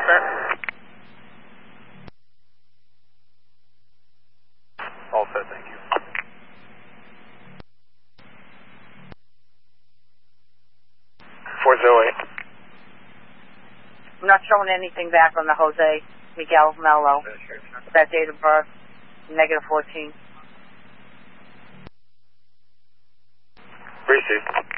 sir. All set, thank you. .408. I'm not showing anything back on the Jose Miguel Mello. That date of birth, -14. Received.